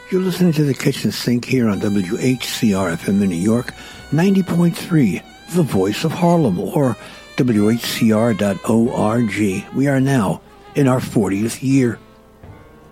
You're listening to The Kitchen Sink here on WHCR-FM in New York, 90.3, the voice of Harlem, or WHCR.org. We are now in our 40th year.